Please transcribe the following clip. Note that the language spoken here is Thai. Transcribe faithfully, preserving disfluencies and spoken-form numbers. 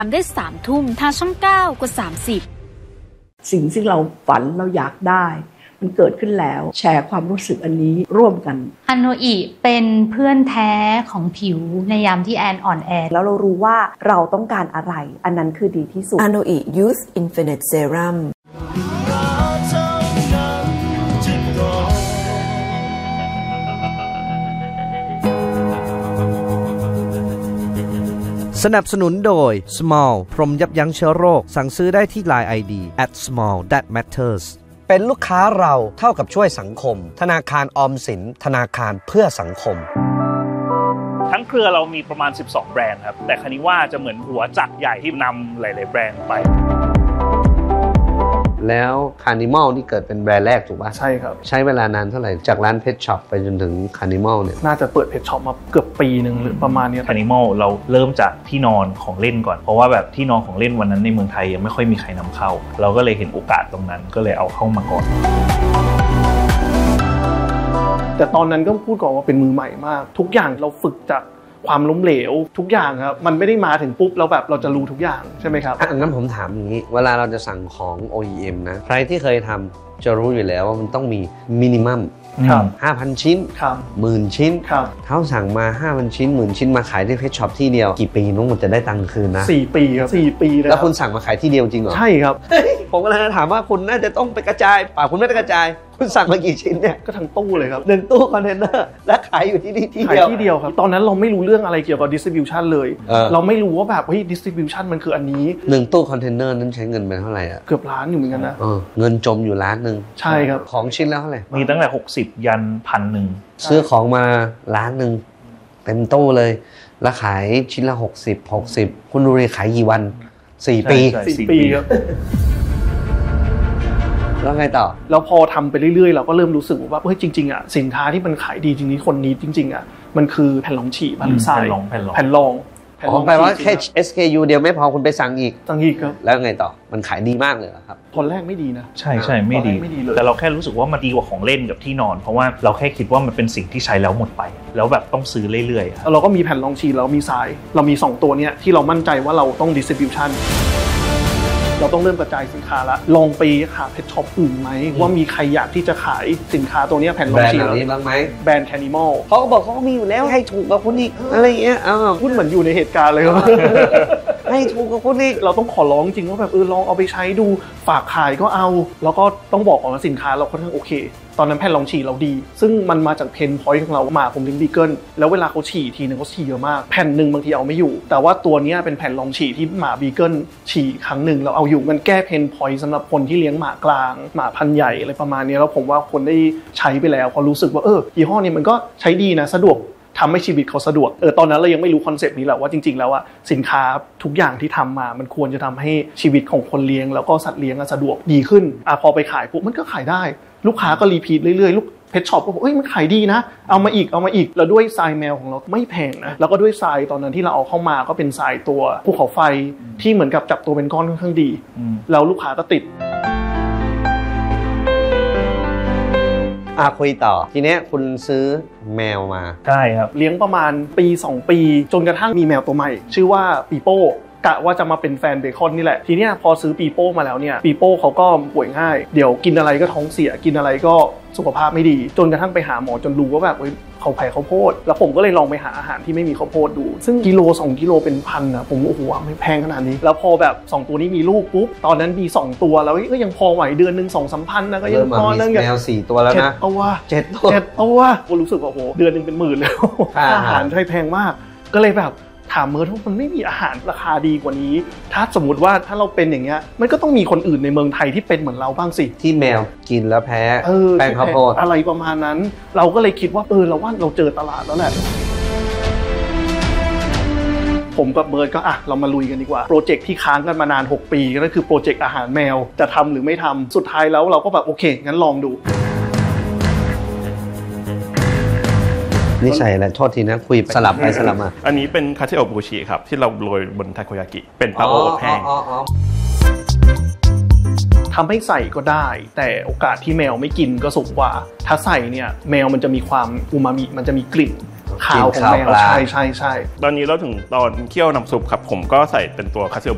ทำได้สามทุ่มทางช่องเก้ากดสามสิบสิ่งที่เราฝันเราอยากได้มันเกิดขึ้นแล้วแชร์ความรู้สึกอันนี้ร่วมกันฮันโนอิเป็นเพื่อนแท้ของผิวในยามที่แอนอ่อนแอแล้วเรารู้ว่าเราต้องการอะไรอันนั้นคือดีที่สุดฮันโนอิ Youth Infinite Serum สนับสนุนโดย Small พรมยับยั้งเชื้อโรคสั่งซื้อได้ที่ ไลน์ ไอ ดี แอท สมอล แดท แมตเตอร์ส เป็นลูกค้าเราเท่ากับช่วยสังคมธนาคารออมสินธนาคารเพื่อสังคมทั้งเครือเรามีประมาณสิบสองแบรนด์ครับแต่คราวนี้ว่าจะเหมือนหัวจักรใหญ่ที่นำหลายๆแบรนด์ไปแล้วคาร์นิมอลนี่เกิดเป็นแบรนด์แรกถูกป่ะใช่ครับใช้เวลานานเท่าไหร่จากร้านเพชช็อปไปจนถึงคาร์นิมอลเนี่ยน่าจะเปิดเพชช็อปมาเกือบปีนึงหรือประมาณนี้คาร์นิมอลเราเริ่มจากที่นอนของเล่นก่อนเพราะว่าแบบที่นอนของเล่นวันนั้นในเมืองไทยยังไม่ค่อยมีใครนำเข้าเราก็เลยเห็นโอกาสตรงนั้นก็เลยเอาเข้ามาก่อนแต่ตอนนั้นก็พูดก่อนว่าเป็นมือใหม่มากทุกอย่างเราฝึกจากความล้มเหลวทุกอย่างครับมันไม่ได้มาถึงปุ๊บแล้วแบบเราจะรู้ทุกอย่างใช่ไหมครับงั้นผมถามอย่างนี้เวลาเราจะสั่งของ โอ อี เอ็ม นะใครที่เคยทำจะรู้อยู่แล้วว่ามันต้องมีมินิมัมห้าพันชิ้นหมื่นชิ้นเขาสั่งมา ห้าพัน ชิ้นหมื่นชิ้นมาขายที่เพชช็อปที่เดียวกี่ปีน้องมันจะได้ตังค์คืนนะสี่ปีครับสี่ปีแล้วแล้วคุณสั่งมาขายที่เดียวจริงเหรอใช่ครับผมก็เลยถามว่าคุณน่าจะต้องไปกระจายป่าคุณไม่ได้กระจายคุณสั่งมากี่ชิ้นเนี่ยก็ทั้งตู้เลยครับหนึ่งตู้คอนเทนเนอร์และขายอยู่ที่นี่ที่เดียวขายที่เดียวครับตอนนั้นเราไม่รู้เรื่องอะไรเกี่ยวกับ distribution เลยเราไม่รู้ว่าแบบเฮ้ย distribution มันคืออันนี้หนึ่งตู้คอนเทนเนอร์นั้นใช้เงินไปเท่าไหร่อ่ะเกือบล้านอยู่เหมือนกันนะเงินจมอยู่ล้านนึงใช่ครับของชิ้นแล้วเท่าไหร่มีตั้งแต่หกสิบยันพันหนึ่งซื้อของมาล้านนึงเต็มตู้เลยแล้วขายชิ้นละหกสิบ หกสิบคุณดูดิขายกี่วันสี่ปีสี่ปีครับแล้วไงต่อแล้วพอทำไปเรื่อยๆเราก็เริ่มรู้สึกว่าเฮ้ยจริงๆอ่ะสินค้าที่มันขายดีจริงๆคนนี้จริงๆอ่ะมันคือแผ่นรองฉี่ผลิตทรายแผ่นรองแผ่นรองแผ่นรองอ๋อแปลว่าแค่ เอส เค ยู เดียวไม่พอคุณไปสั่งอีกสั่งอีกครับแล้วไงต่อมันขายดีมากเลยครับตอนแรกไม่ดีนะใช่ใช่ไม่ดีแต่เราแค่รู้สึกว่ามันดีกว่าของเล่นกับที่นอนเพราะว่าเราแค่คิดว่ามันเป็นสิ่งที่ใช้แล้วหมดไปแล้วแบบต้องซื้อเรื่อยๆเราก็มีแผ่นรองฉี่เรามีทรายเรามีสองตัวเนี้ยที่เรามั่นใจว่าเราต้อง distributionเราต้องเริ่มกระจายสินค้าละลองไปหาเพชช็อปอื่นไหมว่ามีใครอยากที่จะขายสินค้าตัวนี้แผ่นรองฉี่แบรนด์นี้บ้างไหมแบรนด์แคนิมอลเขาก็บอกเขาก็มีอยู่แล้วให้ถูกกว่าคุณอีกอะไรเงี้ยอ้าวพูดเหมือนอยู่ในเหตุการณ์เลยครับให้ถูกกว่าคุณอีกเราต้องขอร้องจริงว่าแบบเออลองเอาไปใช้ดูฝากขายก็เอาแล้วก็ต้องบอกก่อนว่าสินค้าเราค่อนข้างโอเคตอนนั้นแผ่นรองฉี่เราดีซึ่งมันมาจากเพนพอยต์ของเราหมาผมเลี้ยงบีเกิลแล้วเวลาเขาฉี่ทีนึงเขาฉี่เยอะมากแผ่นหนึ่งบางทีเอาไม่อยู่แต่ว่าตัวนี้เป็นแผ่นรองฉี่ที่หมาบีเกิลฉี่ครั้งหนึ่งเราเอาอยู่มันแก้เพนพอยต์สำหรับคนที่เลี้ยงหมากลางหมาพันธุ์ใหญ่อะไรประมาณนี้แล้วผมว่าคนได้ใช้ไปแล้วเขารู้สึกว่าเออยี่ห้อนี้มันก็ใช้ดีนะสะดวกทำให้ชีวิตเขาสะดวกเออตอนนั้นเรายังไม่รู้คอนเซปต์นี้แหละว่าจริงๆแล้วอะสินค้าทุกอย่างที่ทำมามันควรจะทำให้ชีวิตของคนเลี้ยงแล้วก็สัตว์เลี้ยงสะดวกดีขึ้นอ่ะพอไปขายปุ๊บมันก็ขายได้ลูกค้าก็รีพีทเรื่อยๆลูกเพชช็อปก็บอกเอ้ยมันขายดีนะเอามาอีกเอามาอีกแล้วด้วยทรายแมวของเราไม่แพงนะแล้วก็ด้วยทรายตอนนั้นที่เราเอาเข้ามาก็เป็นทรายตัวภูเขาไฟที่เหมือนกับจับตัวเป็นก้อนค่อนข้างดีแล้วลูกค้าก็ติดอ่ะคุยต่อทีเนี้ยคุณซื้อแมวมาใช่ครับเลี้ยงประมาณปีสองปีจนกระทั่งมีแมวตัวใหม่ชื่อว่าปีโป้กะว่าจะมาเป็นแฟนเบคอนนี่แหละทีเนี้ยพอซื้อปีโป้มาแล้วเนี่ยปีโป้เขาก็ป่วยง่ายเดี๋ยวกินอะไรก็ท้องเสียกินอะไรก็สุขภาพไม่ดีจนกระทั่งไปหาหมอจนรู้ว่าแบบเขาแพ้ข้าวโพดแล้วผมก็เลยลองไปหาอาหารที่ไม่มีข้าวโพดดูซึ่งกิโลสองกิโลเป็นพันนะผมโอ้โหไม่แพงขนาดนี้แล้วพอแบบสองตัวนี้มีลูกปุ๊บตอนนั้นมีสองตัวแล้วก็ยังพอไหวเดือนนึง สองถึงสามพันนะก็ยังพอเรื่องแมวสี่ตัวแล้วนะเอาว่าเจ็ดตัวเจ็ดตัวก็รู้สึกว่าโอ้โหเดือนนึงเป็นหมื่นแล้วอาหารใช้แพงมากก็เลยแบบถามเมิร์ดว่ามันไม่มีอาหารราคาดีกว่านี้ถ้าสมมติว่าถ้าเราเป็นอย่างเงี้ยมันก็ต้องมีคนอื่นในเมืองไทยที่เป็นเหมือนเราบ้างสิที่แมวกินแล้วแพ้แป้งข้าวโพดอะไรประมาณนั้นเราก็เลยคิดว่าเออเราว่าเราเจอตลาดแล้วแหละผมกับเบิร์ดก็อ่ะเรามาลุยกันดีกว่าโปรเจกต์ที่ค้างกันมานานหกปีก็คือโปรเจกต์อาหารแมวจะทำหรือไม่ทำสุดท้ายแล้วเราก็แบบโอเคงั้นลองดูนี่ใส่อะไรโทษทีนะคุยสลับไปสลับมาอันนี้เป็นคาเทโอบูชิครับที่เราโรยบนทาโกยากิเป็นปลาโอแห้งทำให้ใส่ก็ได้แต่โอกาสที่แมวไม่กินก็สูงกว่าถ้าใส่เนี่ยแมวมันจะมีความอูมามิมันจะมีกลิ่นขาวของแมวใช่ใช่ใช่ตอนนี้เราถึงตอนเคี่ยวน้ำซุปครับผมก็ใส่เป็นตัวคาเทโอ